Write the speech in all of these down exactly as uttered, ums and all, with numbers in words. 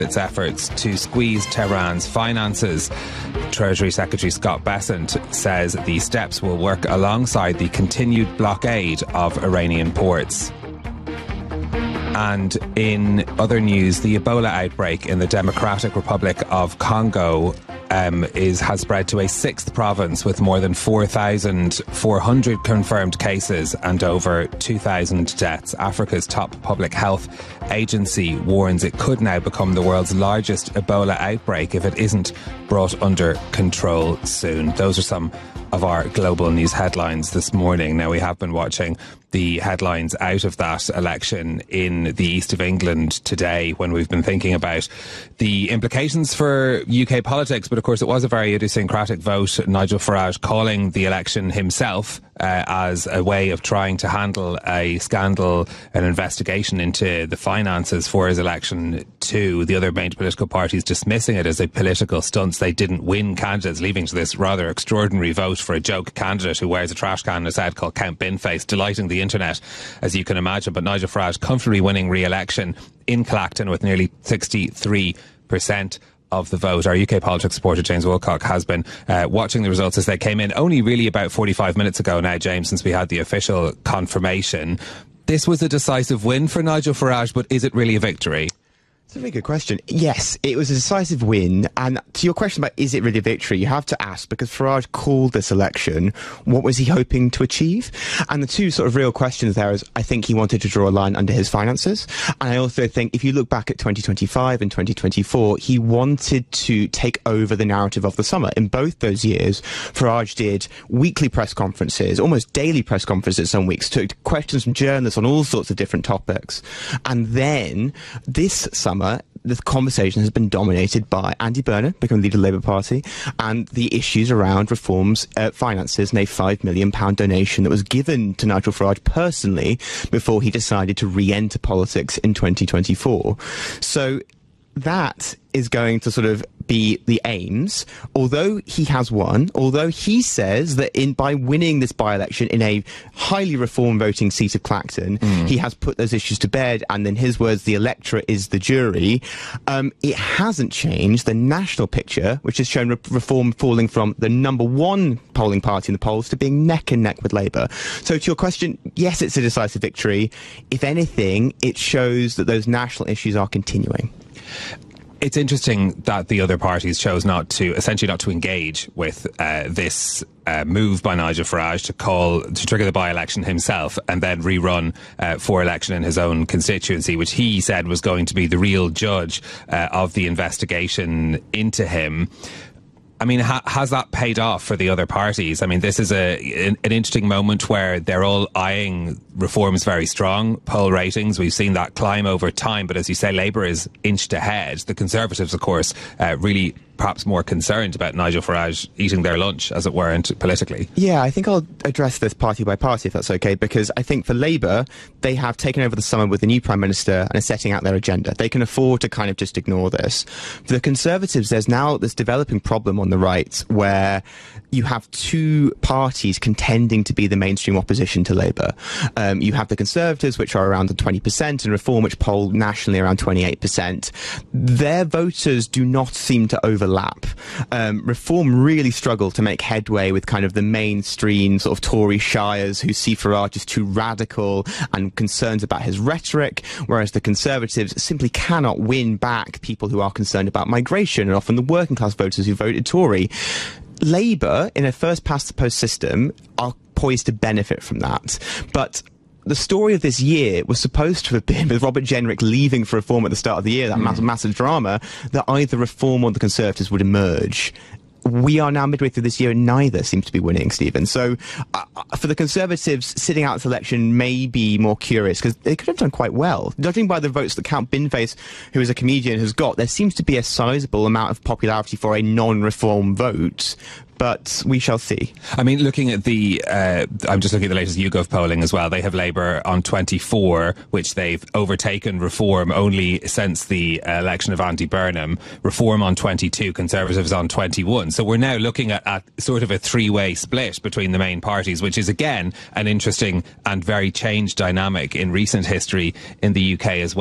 its efforts to squeeze Tehran's finances. Treasury Secretary Scott Bessent says the steps will work alongside the continued blockade of Iranian ports. And in other news, the Ebola outbreak in the Democratic Republic of Congo um, is has spread to a sixth province with more than four thousand four hundred confirmed cases and over two thousand deaths. Africa's top public health agency warns it could now become the world's largest Ebola outbreak if it isn't brought under control soon. Those are some of our global news headlines this morning. Now, we have been watching the headlines out of that election in the east of England today when we've been thinking about the implications for U K politics. But of course, it was a very idiosyncratic vote. Nigel Farage calling the election himself uh, as a way of trying to handle a scandal, an investigation into the finances for his election too. The other main political parties dismissing it as a political stunt. They didn't win candidates, leading to this rather extraordinary vote for a joke candidate who wears a trash can on his head called Count Binface, delighting the internet, as you can imagine. But Nigel Farage comfortably winning re-election in Clacton with nearly sixty-three percent of the vote. Our U K politics reporter James Wilcock has been uh, watching the results as they came in only really about forty-five minutes ago now, James, since we had the official confirmation. This was a decisive win for Nigel Farage, but is it really a victory? It's a very good question. Yes, it was a decisive win. And to your question about is it really a victory, you have to ask, because Farage called this election, what was he hoping to achieve? And the two sort of real questions there is, I think he wanted to draw a line under his finances. And I also think if you look back at twenty twenty-five and twenty twenty-four, he wanted to take over the narrative of the summer. In both those years, Farage did weekly press conferences, almost daily press conferences some weeks, took questions from journalists on all sorts of different topics. And then this summer, the conversation has been dominated by Andy Burnham becoming leader of the Labour Party and the issues around reforms, uh, finances, and a five million pound donation that was given to Nigel Farage personally before he decided to re-enter politics in twenty twenty-four. So that is going to sort of be the aims. Although he has won, although he says that in by winning this by-election in a highly reform voting seat of Clacton, mm. he has put those issues to bed, and in his words, the electorate is the jury. Um, it hasn't changed the national picture, which has shown re- reform falling from the number one polling party in the polls to being neck and neck with Labour. So to your question, yes, it's a decisive victory. If anything, it shows that those national issues are continuing. It's interesting that the other parties chose not to, essentially not to engage with uh, this uh, move by Nigel Farage to call, to trigger the by-election himself and then rerun uh, for election in his own constituency, which he said was going to be the real judge uh, of the investigation into him. I mean, ha- has that paid off for the other parties? I mean, this is a an, an interesting moment where they're all eyeing reforms very strong. Poll ratings, we've seen that climb over time. But as you say, Labour is inched ahead. The Conservatives, of course, uh, really perhaps more concerned about Nigel Farage eating their lunch, as it were, into politically. Yeah, I think I'll address this party by party, if that's okay, because I think for Labour, they have taken over the summer with a new Prime Minister and are setting out their agenda. They can afford to kind of just ignore this. For the Conservatives, there's now this developing problem on the right where you have two parties contending to be the mainstream opposition to Labour. Um, you have the Conservatives, which are around twenty percent, and Reform, which poll nationally around twenty-eight percent. Their voters do not seem to overlap. Um, Reform really struggle to make headway with kind of the mainstream sort of Tory shires who see Farage as too radical and concerns about his rhetoric, whereas the Conservatives simply cannot win back people who are concerned about migration and often the working class voters who voted Tory. Labour, in a first-past-the-post system, are poised to benefit from that. But the story of this year was supposed to have been, with Robert Jenrick leaving for Reform at the start of the year, that mm. massive, massive drama, that either Reform or the Conservatives would emerge. We are now midway through this year and neither seems to be winning, Stephen. So uh, for the Conservatives, sitting out this election may be more curious because they could have done quite well. Judging by the votes that Count Binface, who is a comedian, has got, there seems to be a sizable amount of popularity for a non-reform vote. But we shall see. I mean, looking at the, uh, I'm just looking at the latest YouGov polling as well. They have Labour on twenty-four, which they've overtaken Reform only since the uh, election of Andy Burnham. Reform on twenty-two, Conservatives on twenty-one. So we're now looking at, at sort of a three-way split between the main parties, which is, again, an interesting and very changed dynamic in recent history in the U K as well.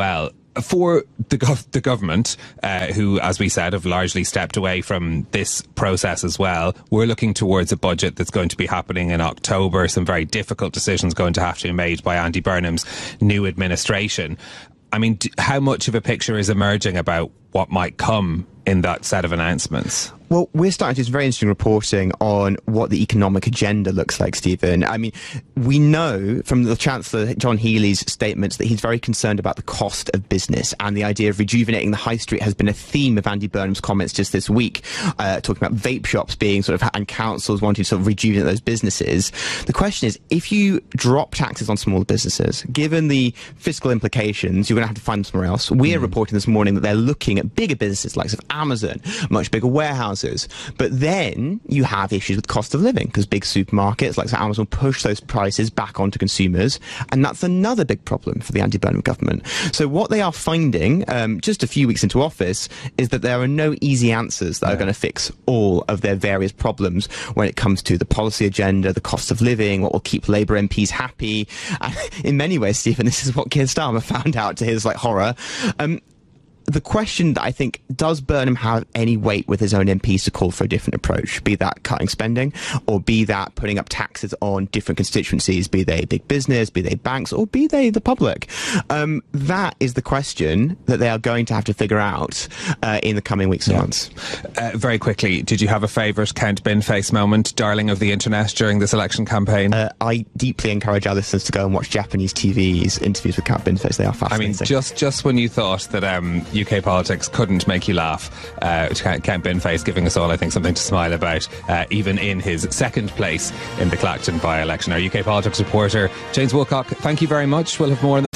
For the, gov- the government, uh, who, as we said, have largely stepped away from this process as well, we're looking towards a budget that's going to be happening in October. Some very difficult decisions going to have to be made by Andy Burnham's new administration. I mean, d- how much of a picture is emerging about what might come in that set of announcements? Well, we're starting to do some very interesting reporting on what the economic agenda looks like, Stephen. I mean, we know from the Chancellor John Healey's statements that he's very concerned about the cost of business, and the idea of rejuvenating the high street has been a theme of Andy Burnham's comments just this week, uh, talking about vape shops being sort of, and councils wanting to sort of rejuvenate those businesses. The question is, if you drop taxes on smaller businesses, given the fiscal implications, you're going to have to find them somewhere else. We're mm. reporting this morning that they're looking at bigger businesses like Amazon, much bigger warehouses. But then you have issues with cost of living, because big supermarkets like Amazon push those prices back onto consumers, and that's another big problem for the Andy Burnham government. So what they are finding, um, just a few weeks into office, is that there are no easy answers that yeah. are going to fix all of their various problems when it comes to the policy agenda, the cost of living, what will keep Labour M Ps happy. And in many ways, Stephen, this is what Keir Starmer found out to his like horror. Um, The question that I think, does Burnham have any weight with his own M Ps to call for a different approach, be that cutting spending, or be that putting up taxes on different constituencies, be they big business, be they banks, or be they the public? Um, that is the question that they are going to have to figure out uh, in the coming weeks and yeah. months. Uh, very quickly, did you have a favourite Count Binface moment, darling of the internet, during this election campaign? Uh, I deeply encourage our listeners to go and watch Japanese T V's interviews with Count Binface. They are fascinating. I mean, just, just when you thought that um, U K politics couldn't make you laugh, uh, Count Binface giving us all, I think, something to smile about, uh, even in his second place in the Clacton by-election. Our U K politics reporter, James Woolcock, thank you very much. We'll have more